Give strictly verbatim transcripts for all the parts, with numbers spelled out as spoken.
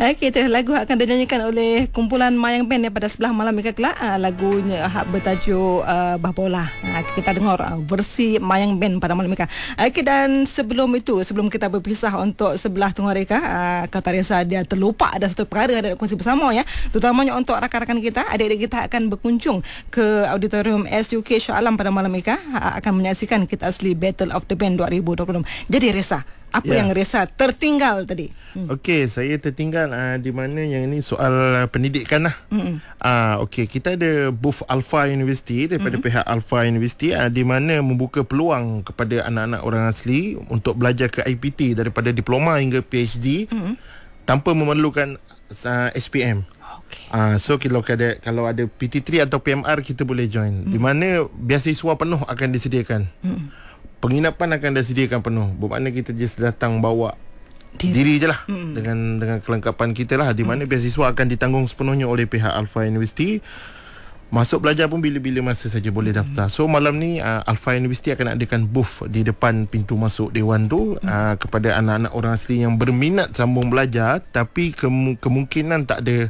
Okey, itu lagu akan dinyanyikan oleh kumpulan Mayang Band pada sebelah malam Mika kelak. Uh, lagunya hak bertajuk uh, Bah Bola. Uh, kita dengar uh, versi Mayang Band pada malam Mika. Okey, dan sebelum itu, sebelum kita berpisah untuk sebelah tengah Reka, uh, kata Reza dia terlupa ada satu perkara ada kongsi bersama ya. Terutamanya untuk rakan-rakan kita, adik-adik kita akan berkunjung ke auditorium S U K Shah Alam pada malam Mika, uh, akan menyaksikan Kita Asli Battle of the Band dua ribu dua puluh enam. Jadi Reza, apa yeah. yang Reza tertinggal tadi? Hmm. Okey, saya tertinggal uh, di mana yang ini soal uh, pendidikan lah. Hmm. Uh, Okey, kita ada booth Alpha University daripada hmm. pihak Alpha University uh, di mana membuka peluang kepada anak-anak orang asli untuk belajar ke I P T daripada diploma hingga P H D hmm. tanpa memerlukan uh, S P M. Okay. Uh, so kalau ada kalau ada P T tiga atau P M R kita boleh join. Hmm. Di mana beasiswa penuh akan disediakan. Hmm. Penginapan akan disediakan penuh. Bermakna kita just datang bawa diri, diri je lah mm. dengan dengan kelengkapan kita lah. Di mana mm. beasiswa akan ditanggung sepenuhnya oleh pihak Alpha University. Masuk belajar pun bila-bila masa saja boleh daftar. So malam ni uh, Alpha University akan adakan booth di depan pintu masuk Dewan tu mm. uh, kepada anak-anak orang asli yang berminat sambung belajar tapi kemu- kemungkinan tak ada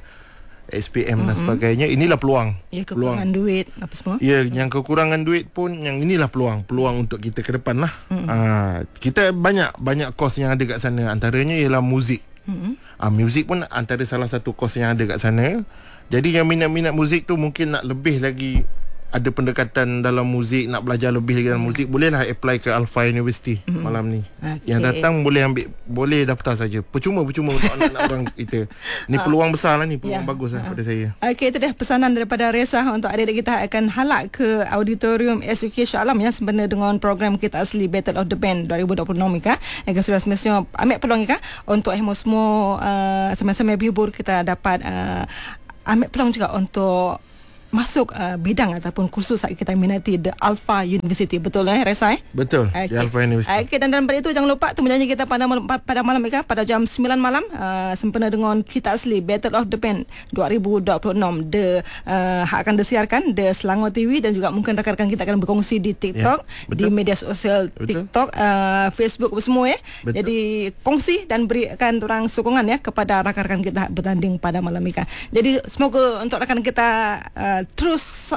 S P M mm-hmm. dan sebagainya. Inilah peluang. Ya, kekurangan peluang. duit apa semua. Ya, yang kekurangan duit pun yang inilah peluang. Peluang untuk kita ke depan lah. Mm-hmm. Uh, kita banyak banyak kos yang ada kat sana. Antaranya ialah muzik. Mm-hmm. Uh, muzik pun antara salah satu kos yang ada kat sana. Jadi yang minat-minat muzik tu mungkin nak lebih lagi ada pendekatan dalam muzik, nak belajar lebih lagi dalam hmm. muzik, bolehlah apply ke Alpha University hmm. malam ni. Okay. Yang datang boleh ambil, boleh daftar saja. Percuma-percuma untuk anak-anak orang kita. Ni peluang besar lah ni, peluang yeah. bagus lah uh. pada saya. Okey, itu dah pesanan daripada Reza untuk adik-adik kita akan halak ke auditorium S U K Shah Alam ya, sempena dengan program Kita Asli Battle of the Band dua ribu dua puluh enam Ika. Yang sudah semestinya ambil peluang Ika untuk ehmo semua uh, sama-sama berhibur, kita dapat uh, ambil peluang juga untuk masuk uh, bidang ataupun kursus yang kita minati, The Alpha University. Betul eh Reza eh? Betul. Okay. The Alpha University. Okey, dan dalam itu jangan lupa temu janji kita pada malam, pada malam Ika pada jam sembilan malam uh, sempena dengan Kita Asli Battle of the Band dua ribu dua puluh enam. The uh, akan disiarkan The Selangor T V dan juga mungkin rakan-rakan kita akan berkongsi di TikTok, ya, di media sosial betul. TikTok, uh, Facebook semua ya. Betul. Jadi kongsi dan berikan orang sokongan ya kepada rakan-rakan kita bertanding pada malam Ika. Jadi semoga untuk rakan kita uh, terus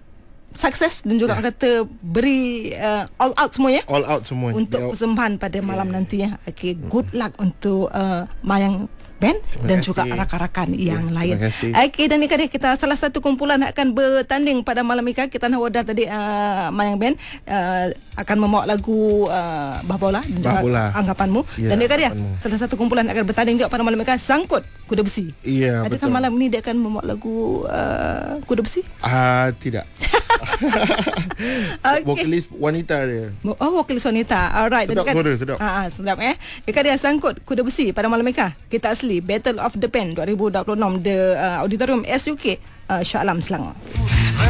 sukses dan juga yeah. kata beri uh, all out semua ya. All out semua untuk yeah. persembahan pada malam yeah. nanti ya. Okay, good luck untuk uh, Mayang Band dan juga rakan-rakan yang ya, lain. Okey, dan ini kita salah satu kumpulan akan bertanding pada malam Ika. Kita nak wadah tadi uh, Mayang Band uh, akan membawa lagu uh, Bah Bola dan juga Bola. Anggapanmu. Ya, dan dia dia salah satu kumpulan akan bertanding juga pada malam Ika, Sangkut Kuda Besi. Iya, adakah betul. Malam ini dia akan membawa lagu uh, Kuda Besi? Ah, uh, tidak. Okay. Vokalis wanita dia. Oh, vokalis wanita. Alright. Sedap kan, suara, sedap. Ah, sedap eh. Ika dia Sangkut Kuda Besi pada malam Ika. Kita Asli Battle of the Band dua ribu dua puluh enam, The uh, Auditorium S U K uh, Shah Alam Selangor.